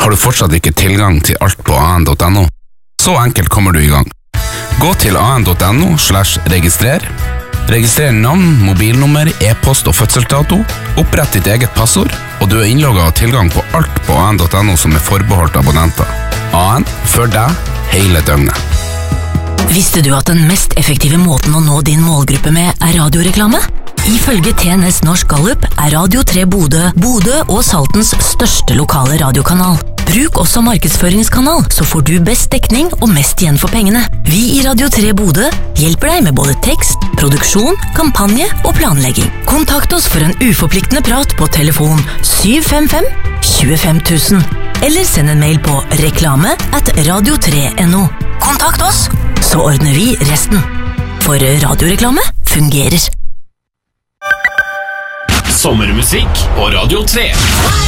Har du fortsatt ikke tilgang til alt på an.no? Så enkelt kommer du i gang. Gå til an.no/registrer. Registrer navn, mobilnummer, e-post og fødselsdato. Opprett ditt eget passord, og du er innlogget og tilgang på alt på an.no som er forbeholdt abonnenter. AN for deg hele døgnet. Visste du at den mest effektive måten å nå din målgruppe med er radioreklame? Ifølge TNS Norsk Gallup er Radio 3 Bodø og Saltens største lokale radiokanal. Bruk også markedsføringskanal, så får du best dekning og mest igjen for pengene. Vi i Radio 3 Bodø hjelper deg med både tekst, produksjon, kampanje og planlegging. Kontakt oss for en uforpliktende prat på telefon 755 25 000, eller send en mail på reklame@radio3.no. Kontakt oss, så ordner vi resten. For radioreklame fungerer. Sommermusikk på Radio 3.